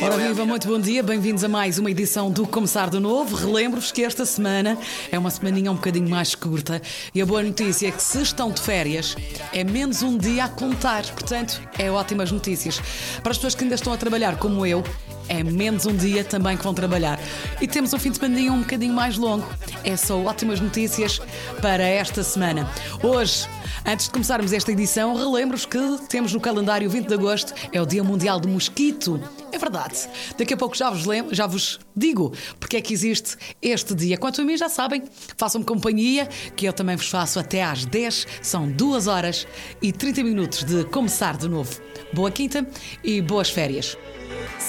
Ora viva, muito bom dia, bem-vindos a mais uma edição do Começar de Novo. Relembro-vos que esta semana é uma semaninha um bocadinho mais curta e a boa notícia é que se estão de férias é menos um dia a contar, portanto é ótimas notícias. Para as pessoas que ainda estão a trabalhar como eu, é menos um dia também que vão trabalhar. E temos um fim de semana um bocadinho mais longo. É só ótimas notícias para esta semana. Hoje, antes de começarmos esta edição, relembro-vos que temos no calendário 20 de agosto, é o Dia Mundial do Mosquito. É verdade. Daqui a pouco já vos digo porque é que existe este dia. Quanto a mim, já sabem, façam-me companhia, que eu também vos faço até às 10. São 2 horas e 30 minutos de começar de novo. Boa quinta e boas férias.